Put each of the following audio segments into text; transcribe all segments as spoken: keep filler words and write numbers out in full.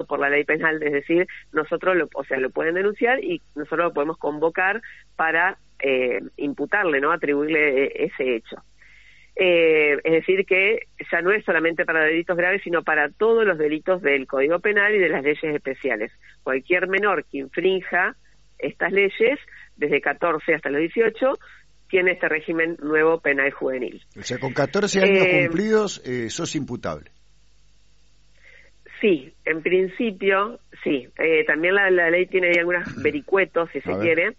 por la ley penal, es decir, nosotros, lo, o sea, lo pueden denunciar y nosotros lo podemos convocar para eh, imputarle, ¿no? Atribuirle eh, ese hecho. Eh, es decir, que ya no es solamente para delitos graves, sino para todos los delitos del Código Penal y de las leyes especiales. Cualquier menor que infrinja estas leyes, desde catorce hasta los dieciocho, tiene este régimen nuevo penal juvenil. O sea, con catorce años eh, cumplidos, eh, sos imputable. Sí, en principio, sí. Eh, también la, la ley tiene ahí algunos vericuetos, si se quiere,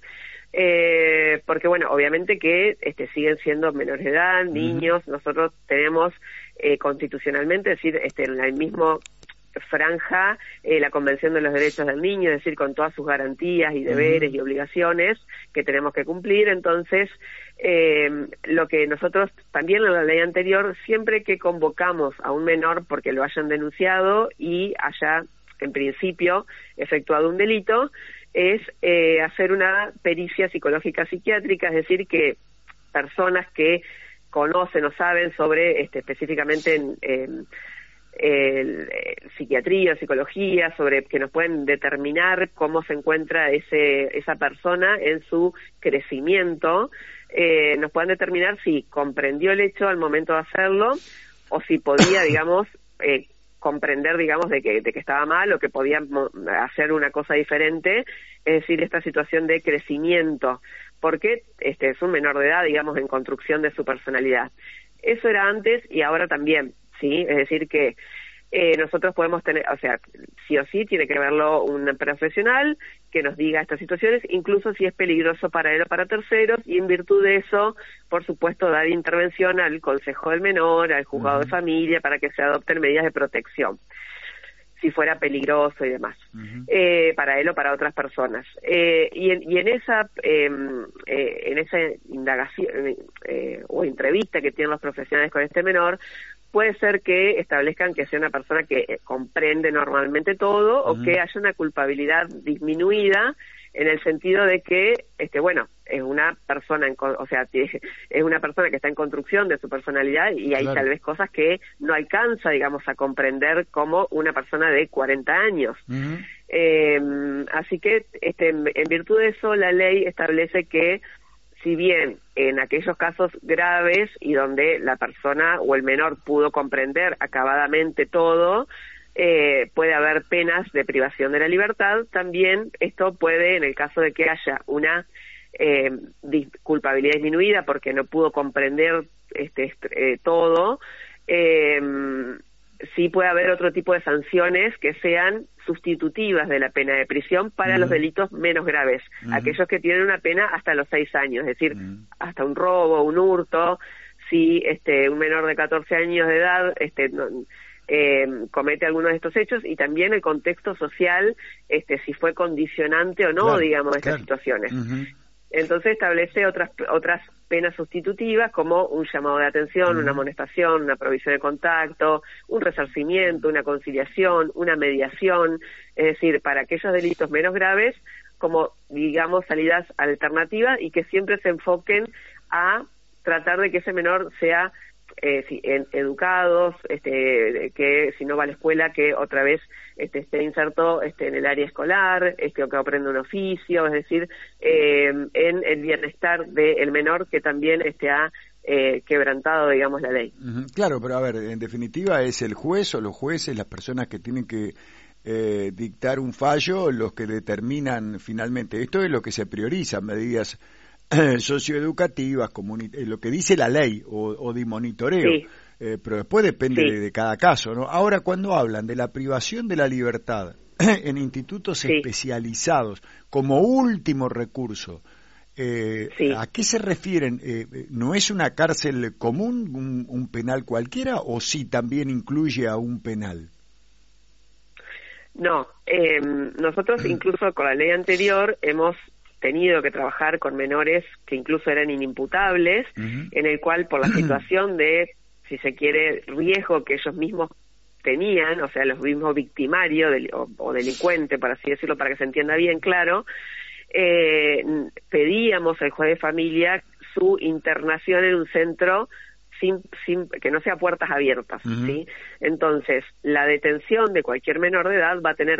eh, porque, bueno, obviamente que este, siguen siendo menores de edad, niños. Uh-huh. Nosotros tenemos eh, constitucionalmente, es decir, este, en el mismo franja, eh, la Convención de los Derechos del Niño, es decir, con todas sus garantías y deberes uh-huh. y obligaciones que tenemos que cumplir. Entonces, eh, lo que nosotros, también en la ley anterior, siempre que convocamos a un menor porque lo hayan denunciado y haya, en principio, efectuado un delito, es eh, hacer una pericia psicológica psiquiátrica, es decir, que personas que conocen o saben sobre, este, específicamente en, en El, el, psiquiatría, psicología, sobre que nos pueden determinar cómo se encuentra ese esa persona en su crecimiento, eh, nos pueden determinar si comprendió el hecho al momento de hacerlo o si podía, digamos, eh, comprender, digamos, de que de que estaba mal o que podía hacer una cosa diferente, es decir, esta situación de crecimiento, porque este es un menor de edad, digamos, en construcción de su personalidad. Eso era antes y ahora también. Sí, es decir que eh, nosotros podemos tener, o sea, sí o sí tiene que verlo un profesional que nos diga estas situaciones, incluso si es peligroso para él o para terceros, y en virtud de eso, por supuesto, dar intervención al Consejo del Menor, al Juzgado uh-huh. de Familia, para que se adopten medidas de protección, si fuera peligroso y demás, uh-huh. eh, para él o para otras personas. Eh, y, en, y en esa eh, eh, en esa indagación eh, o entrevista que tienen los profesionales con este menor, puede ser que establezcan que sea una persona que eh, comprende normalmente todo uh-huh. o que haya una culpabilidad disminuida, en el sentido de que, este bueno, es una persona, en, o sea, es una persona que está en construcción de su personalidad y hay claro. tal vez cosas que no alcanza, digamos, a comprender como una persona de cuarenta años. Uh-huh. Eh, así que, este, en, en virtud de eso, la ley establece que, si bien en aquellos casos graves y donde la persona o el menor pudo comprender acabadamente todo, eh, puede haber penas de privación de la libertad, también esto puede, en el caso de que haya una eh, culpabilidad disminuida porque no pudo comprender este eh, todo, eh, sí puede haber otro tipo de sanciones que sean sustitutivas de la pena de prisión para uh-huh. los delitos menos graves, uh-huh. aquellos que tienen una pena hasta los seis años, es decir, uh-huh. hasta un robo, un hurto, si este un menor de catorce años de edad este no, eh, comete alguno de estos hechos, y también el contexto social, este si fue condicionante o no, claro, digamos, de estas claro. situaciones. Uh-huh. Entonces establece otras otras penas sustitutivas, como un llamado de atención, uh-huh. una amonestación, una provisión de contacto, un resarcimiento, una conciliación, una mediación, es decir, para aquellos delitos menos graves, como, digamos, salidas alternativas, y que siempre se enfoquen a tratar de que ese menor sea eh, si, en, educados, este, que si no va a la escuela, que otra vez este, esté inserto este, en el área escolar, este, o que aprenda un oficio, es decir, eh, en el bienestar del menor, que también este, ha eh, quebrantado, digamos, la ley. Uh-huh. Claro, pero a ver, en definitiva es el juez o los jueces, las personas que tienen que eh, dictar un fallo, los que determinan finalmente. Esto es lo que se prioriza, medidas socioeducativas, comuni- lo que dice la ley o, o de monitoreo, sí. eh, pero después depende sí. de, de cada caso, ¿no? Ahora, cuando hablan de la privación de la libertad en institutos sí. especializados como último recurso, eh, sí. ¿a qué se refieren? Eh, ¿No es una cárcel común, un, un penal cualquiera, o sí también incluye a un penal? No, eh, nosotros incluso con la ley anterior hemos tenido que trabajar con menores que incluso eran inimputables, uh-huh. en el cual, por la situación de, si se quiere, riesgo que ellos mismos tenían, o sea, los mismos victimarios del, o, o delincuentes, por así decirlo, para que se entienda bien claro, eh, pedíamos al juez de familia su internación en un centro sin, sin que no sea puertas abiertas, uh-huh. ¿sí? Entonces, la detención de cualquier menor de edad va a tener